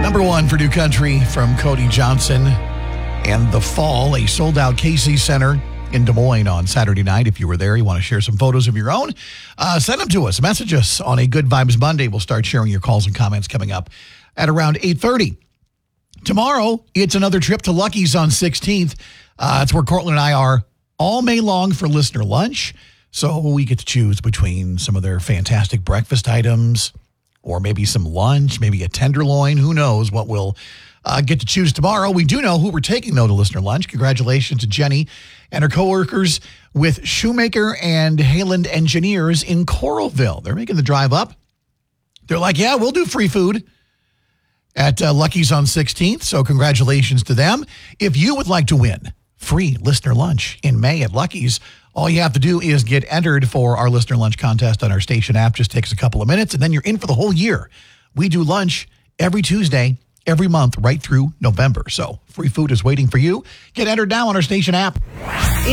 Number one for New Country from Cody Johnson and The Fall, a sold-out Casey Center in Des Moines on Saturday night. If you were there, you want to share some photos of your own, send them to us. Message us on a Good Vibes Monday. We'll start sharing your calls and comments coming up at around 8:30. Tomorrow, it's another trip to Lucky's on 16th. It's where Cortland and I are all May long for listener lunch. So we get to choose between some of their fantastic breakfast items or maybe some lunch, maybe a tenderloin. Who knows what we'll get to choose tomorrow. We do know who we're taking, though, to listener lunch. Congratulations to Jenny and her coworkers with Shoemaker and Hayland Engineers in Coralville. They're making the drive up. They're like, yeah, we'll do free food at Lucky's on 16th. So congratulations to them. If you would like to win free listener lunch in May at Lucky's, all you have to do is get entered for our listener lunch contest on our station app. Just takes a couple of minutes, and then you're in for the whole year. We do lunch every Tuesday, every month, right through November. So free food is waiting for you. Get entered now on our station app.